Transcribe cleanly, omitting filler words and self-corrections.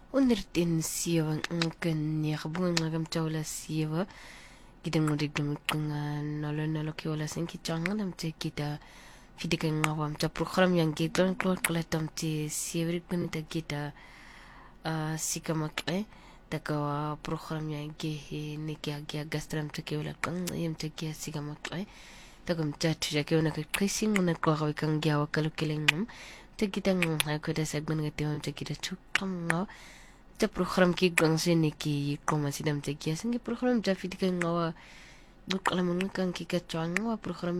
107 ngakabunga mtawla siwa kita ngodik dengan nalo kiwala singki changan amte kita fidika ngawam ta program yang kita keluar tamte siwrit kunita kita sikamak taka program yang ke nikia gastram ta kiwala kang yam ta kia sikamak taka mta tuja kiwala ka krising una kwa kang gyawa kalau kilengam ta kita aku da segmen ngatiwam ta kita chukam ngaw ta program ki gangse ni ki koma sidam te kia singi program ta fidika ngawa gukalamun kan ki ka changa program